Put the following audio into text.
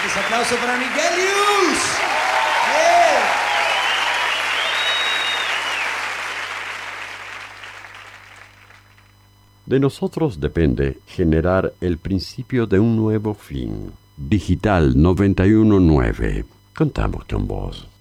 Ese aplauso para Miguel Luz. Yeah. De nosotros depende generar el principio de un nuevo fin. Digital 919. Contamos con vos.